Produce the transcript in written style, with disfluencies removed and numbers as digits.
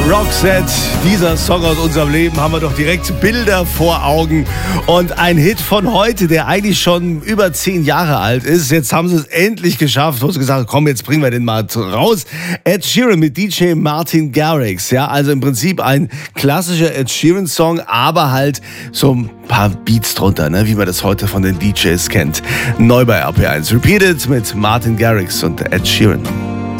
Roxette, dieser Song aus unserem Leben, haben wir doch direkt Bilder vor Augen. Und ein Hit von heute, der eigentlich schon über 10 Jahre alt ist. Jetzt haben sie es endlich geschafft. Du hast gesagt, komm, jetzt bringen wir den mal raus. Ed Sheeran mit DJ Martin Garrix. Ja, also im Prinzip ein klassischer Ed Sheeran-Song, aber halt so ein paar Beats drunter, ne? Wie man das heute von den DJs kennt. Neu bei RP1. Repeated mit Martin Garrix und Ed Sheeran.